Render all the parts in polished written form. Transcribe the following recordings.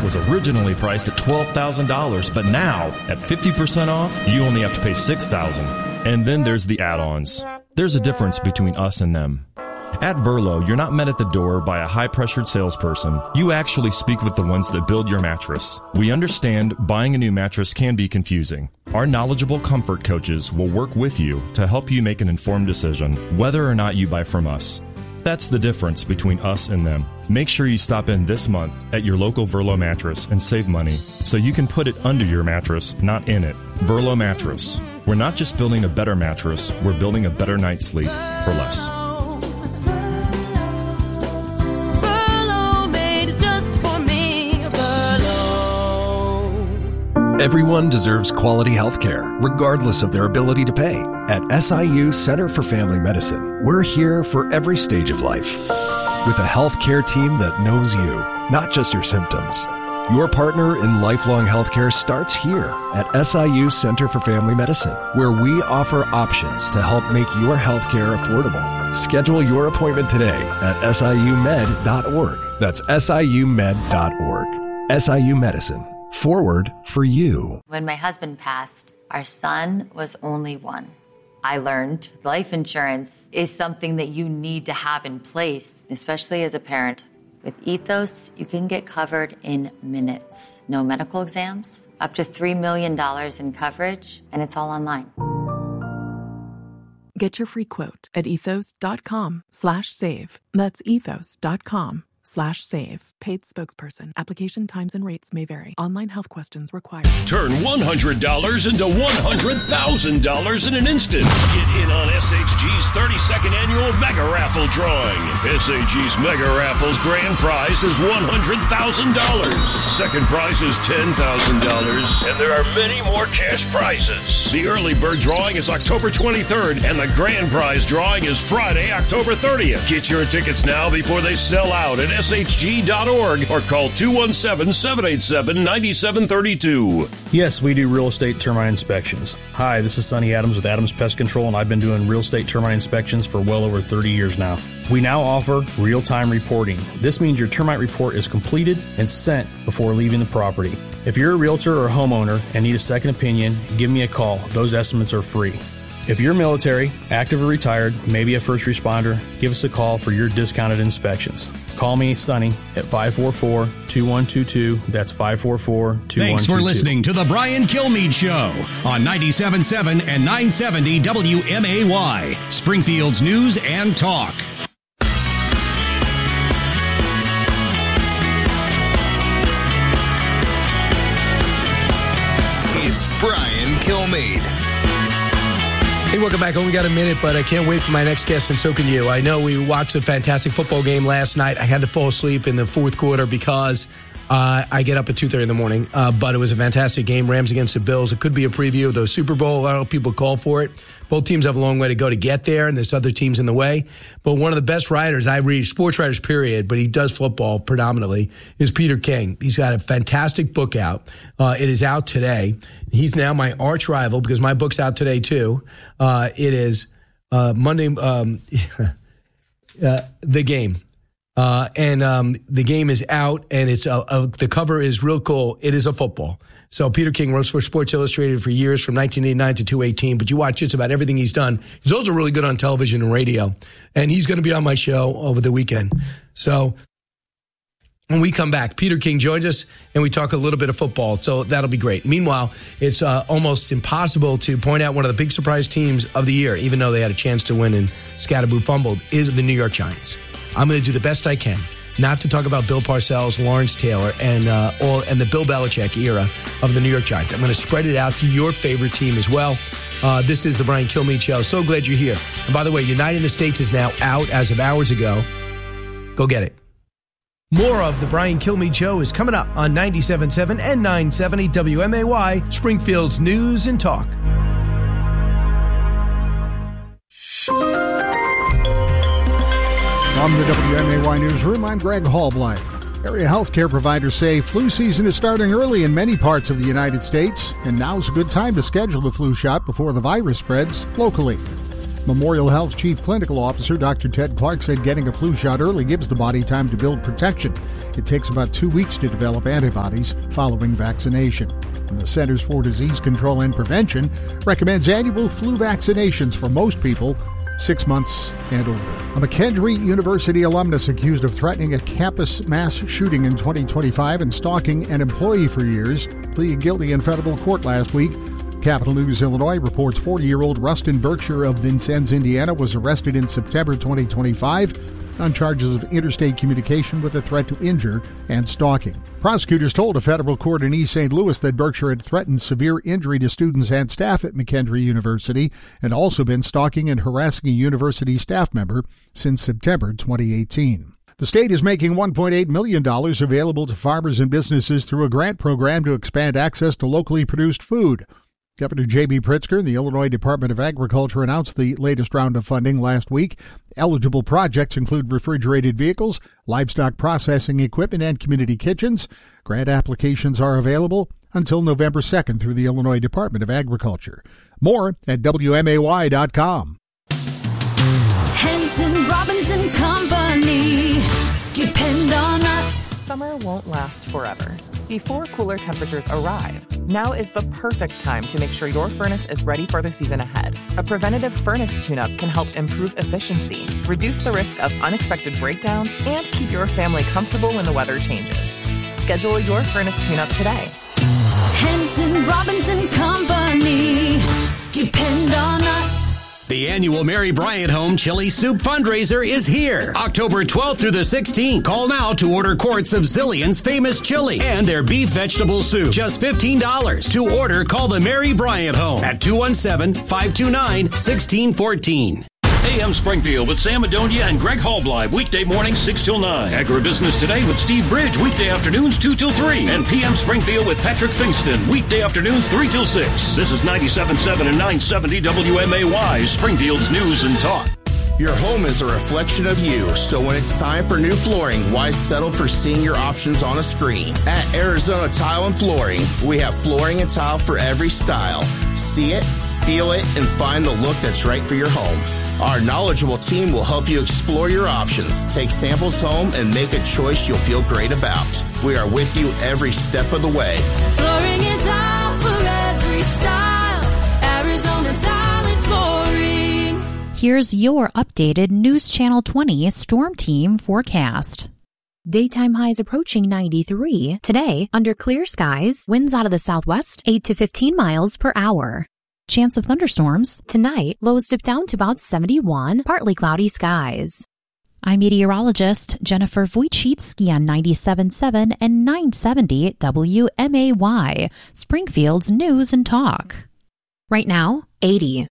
was originally priced at $12,000, but now, at 50% off, you only have to pay $6,000. And then there's the add-ons. There's a difference between us and them. At Verlo, you're not met at the door by a high-pressured salesperson. You actually speak with the ones that build your mattress. We understand buying a new mattress can be confusing. Our knowledgeable comfort coaches will work with you to help you make an informed decision, whether or not you buy from us. That's the difference between us and them. Make sure you stop in this month at your local Verlo mattress and save money so you can put it under your mattress, not in it. Verlo Mattress. We're not just building a better mattress, we're building a better night's sleep for less. Everyone deserves quality health care, regardless of their ability to pay. At SIU Center for Family Medicine, we're here for every stage of life. With a health care team that knows you, not just your symptoms. Your partner in lifelong healthcare starts here at SIU Center for Family Medicine, where we offer options to help make your healthcare affordable. Schedule your appointment today at SIUmed.org. That's SIUmed.org. SIU Medicine. Forward for you. When my husband passed, our son was only one. I learned life insurance is something that you need to have in place, especially as a parent. With Ethos, you can get covered in minutes. No medical exams, up to $3 million in coverage, and it's all online. Get your free quote at ethos.com/save. That's ethos.com/save. Paid spokesperson. Application times and rates may vary. Online health questions required. Turn $100 into $100,000 in an instant. Get in on SHG's 32nd annual Mega Raffle drawing. SHG's Mega Raffle's grand prize is $100,000. Second prize is $10,000. And there are many more cash prizes. The early bird drawing is October 23rd, and the grand prize drawing is Friday, October 30th. Get your tickets now before they sell out at shg.org or call 217-787-9732. Yes, we do real estate termite inspections. Hi, this is Sonny Adams with Adams Pest Control, and I've been doing real estate termite inspections for well over 30 years now. We now offer real-time reporting. This means your termite report is completed and sent before leaving the property. If you're a realtor or homeowner and need a second opinion, give me a call. Those estimates are free. If you're military, active or retired, maybe a first responder, give us a call for your discounted inspections. Call me, Sonny, at 544-2122. That's 544-2122. Thanks for listening to The Brian Kilmeade Show on 97.7 and 970 WMAY, Springfield's News and Talk. It's Brian Kilmeade. Hey, welcome back. Only got a minute, but I can't wait for my next guest, and so can you. I know we watched a fantastic football game last night. I had to fall asleep in the fourth quarter because I get up at 2:30 in the morning, but it was a fantastic game. Rams against the Bills. It could be a preview of the Super Bowl. A lot of people call for it. Both teams have a long way to go to get there, and there's other teams in the way. But one of the best writers I read, sports writers, period, but he does football predominantly, is Peter King. He's got a fantastic book out. It is out today. He's now my arch rival because my book's out today, too. It is Monday, The Game. The game is out, and it's the cover is real cool. It is a football. So Peter King wrote for Sports Illustrated for years, from 1989 to 2018. But you watch just about everything he's done. He's also really good on television and radio, and he's going to be on my show over the weekend. So when we come back, Peter King joins us, and we talk a little bit of football. So that'll be great. Meanwhile, it's almost impossible to point out one of the big surprise teams of the year, even though they had a chance to win and Scatterboo fumbled, is the New York Giants. I'm going to do the best I can not to talk about Bill Parcells, Lawrence Taylor, and the Bill Belichick era of the New York Giants. I'm going to spread it out to your favorite team as well. This is the Brian Kilmeade Show. So glad you're here. And by the way, United in the States is now out as of hours ago. Go get it. More of the Brian Kilmeade Show is coming up on 97.7 and 970 WMAY, Springfield's News and Talk. From the WMAY Newsroom, I'm Greg Hallblight. Area healthcare providers say flu season is starting early in many parts of the United States, and now's a good time to schedule the flu shot before the virus spreads locally. Memorial Health Chief Clinical Officer Dr. Ted Clark said getting a flu shot early gives the body time to build protection. It takes about 2 weeks to develop antibodies following vaccination. And the Centers for Disease Control and Prevention recommends annual flu vaccinations for most people 6 months and older. A McKendree University alumnus accused of threatening a campus mass shooting in 2025 and stalking an employee for years pleaded guilty in federal court last week. Capital News Illinois reports 40-year-old Rustin Berkshire of Vincennes, Indiana, was arrested in September 2025 on charges of interstate communication with a threat to injure and stalking. Prosecutors told a federal court in East St. Louis that Berkshire had threatened severe injury to students and staff at McKendree University and also been stalking and harassing a university staff member since September 2018. The state is making $1.8 million available to farmers and businesses through a grant program to expand access to locally produced food. Governor J.B. Pritzker and the Illinois Department of Agriculture announced the latest round of funding last week. Eligible projects include refrigerated vehicles, livestock processing equipment, and community kitchens. Grant applications are available until November 2nd through the Illinois Department of Agriculture. More at WMAY.com. Henson, Robinson Company. Depend on us. Summer won't last forever. Before cooler temperatures arrive, now is the perfect time to make sure your furnace is ready for the season ahead. A preventative furnace tune-up can help improve efficiency, reduce the risk of unexpected breakdowns, and keep your family comfortable when the weather changes. Schedule your furnace tune-up today. Henson Robinson Company. Depend on us. The annual Mary Bryant Home Chili Soup fundraiser is here. October 12th through the 16th. Call now to order quarts of Zillion's famous chili and their beef vegetable soup. Just $15. To order, call the Mary Bryant Home at 217-529-1614. AM Springfield with Sam Adonia and Greg Hallbleib, weekday mornings 6 till 9. Agribusiness Today with Steve Bridge, weekday afternoons 2 till 3. And PM Springfield with Patrick Fingston, weekday afternoons 3 till 6. This is 97.7 and 970 WMAY, Springfield's News and Talk. Your home is a reflection of you, so when it's time for new flooring, why settle for seeing your options on a screen? At Arizona Tile and Flooring, we have flooring and tile for every style. See it, feel it, and find the look that's right for your home. Our knowledgeable team will help you explore your options, take samples home, and make a choice you'll feel great about. We are with you every step of the way. Flooring and tile for every style. Arizona Tile and Flooring. Here's your updated News Channel 20 Storm Team forecast. Daytime highs approaching 93. Today, under clear skies, winds out of the southwest, 8 to 15 miles per hour. Chance of thunderstorms. Tonight, lows dip down to about 71, partly cloudy skies. I'm meteorologist Jennifer Wojcicki on 97.7 and 970 WMAY, Springfield's News and Talk. Right now, 80.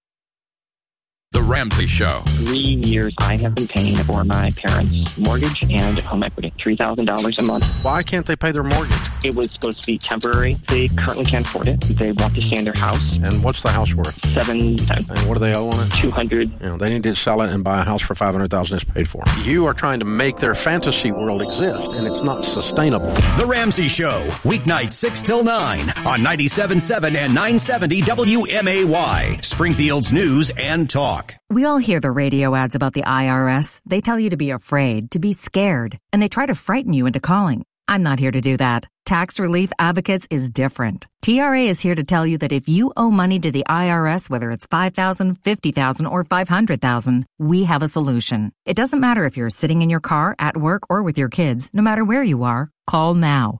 The Ramsey Show. 3 years I have been paying for my parents' mortgage and home equity, $3,000 a month. Why can't they pay their mortgage? It was supposed to be temporary. They currently can't afford it. They want to stay in their house. And what's the house worth? $710. And what do they owe on it? $200. They need to sell it and buy a house for $500,000 it's paid for. You are trying to make their fantasy world exist, and it's not sustainable. The Ramsey Show, weeknights 6 till 9 on 97.7 and 970 WMAY, Springfield's News and Talk. We all hear the radio ads about the IRS. They tell you to be afraid, to be scared, and they try to frighten you into calling. I'm not here to do that. Tax Relief Advocates is different. TRA is here to tell you that if you owe money to the IRS, whether it's $5,000, $50,000, or $500,000, we have a solution. It doesn't matter if you're sitting in your car, at work, or with your kids. No matter where you are, call now.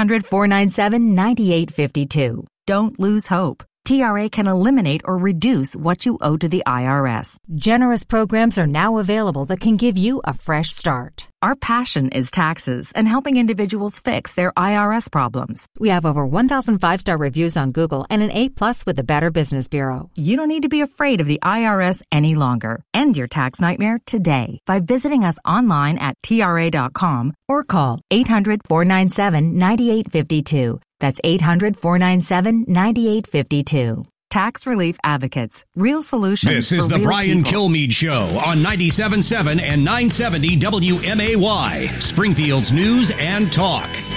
800-497-9852. Don't lose hope. TRA can eliminate or reduce what you owe to the IRS. Generous programs are now available that can give you a fresh start. Our passion is taxes and helping individuals fix their IRS problems. We have over 1,000 5-star reviews on Google and an A+ with the Better Business Bureau. You don't need to be afraid of the IRS any longer. End your tax nightmare today by visiting us online at TRA.com or call 800-497-9852. That's 800-497-9852. Tax Relief Advocates. Real solutions. This is the Brian Kilmeade Show on 97.7 and 970 WMAY, Springfield's News and Talk.